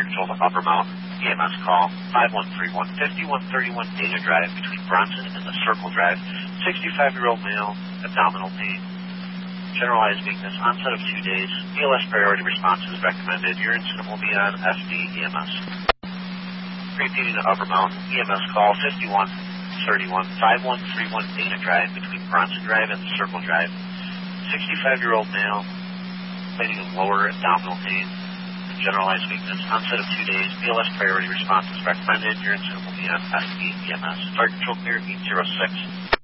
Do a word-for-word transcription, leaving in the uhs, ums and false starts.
Control to Upper Mountain. E M S call five one three one, five one three one Dana Drive between Bronson and the Circle Drive. sixty-five-year-old male, abdominal pain. Generalized weakness, onset of two days. B L S priority response is recommended. Your incident will be on F D E M S. Repeating to Upper Mountain. E M S call five one three one, five one three one Dana Drive between Bronson Drive and the Circle Drive. sixty-five-year-old male, complaining of lower abdominal pain. Generalized weakness, onset of two days. B L S priority response is recommended. Your incident will be on F D E M S. Fire Control clear, eight zero six.